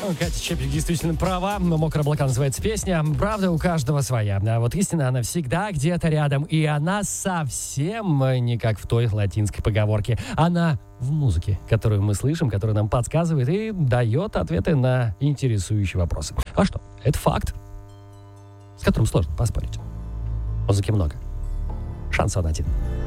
Катя Чепик действительно права. «Мокрая облака» называется песня. Правда, у каждого своя. А вот истина, она всегда где-то рядом. И она совсем не как в той латинской поговорке. Она в музыке, которую мы слышим, которая нам подсказывает и дает ответы на интересующие вопросы. А что? Это факт, с которым сложно поспорить. Музыки много. Шансон 1.